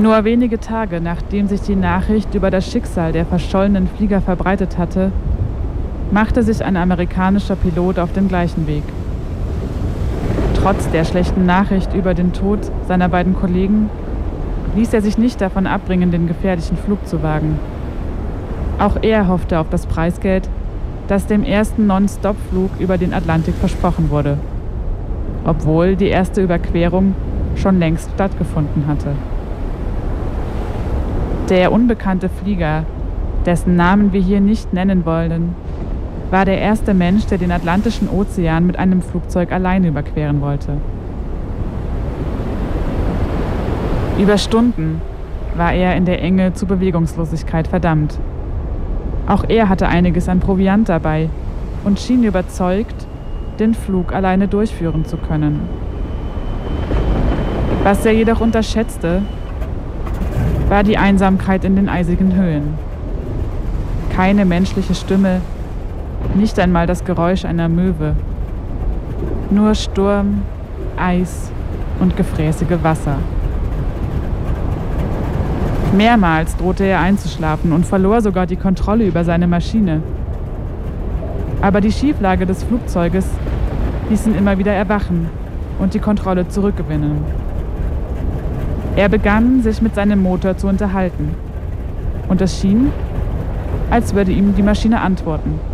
Nur wenige Tage nachdem sich die Nachricht über das Schicksal der verschollenen Flieger verbreitet hatte, machte sich ein amerikanischer Pilot auf den gleichen Weg. Trotz der schlechten Nachricht über den Tod seiner beiden Kollegen ließ er sich nicht davon abbringen, den gefährlichen Flug zu wagen. Auch er hoffte auf das Preisgeld, das dem ersten Non-Stop-Flug über den Atlantik versprochen wurde, obwohl die erste Überquerung schon längst stattgefunden hatte. Der unbekannte Flieger, dessen Namen wir hier nicht nennen wollen, war der erste Mensch, der den Atlantischen Ozean mit einem Flugzeug alleine überqueren wollte. Über Stunden war er in der Enge zu Bewegungslosigkeit verdammt. Auch er hatte einiges an Proviant dabei und schien überzeugt, den Flug alleine durchführen zu können. Was er jedoch unterschätzte, war die Einsamkeit in den eisigen Höhen. Keine menschliche Stimme, nicht einmal das Geräusch einer Möwe. Nur Sturm, Eis und gefräßige Wasser. Mehrmals drohte er einzuschlafen und verlor sogar die Kontrolle über seine Maschine. Aber die Schieflage des Flugzeuges ließ ihn immer wieder erwachen und die Kontrolle zurückgewinnen. Er begann, sich mit seinem Motor zu unterhalten. Und es schien, als würde ihm die Maschine antworten.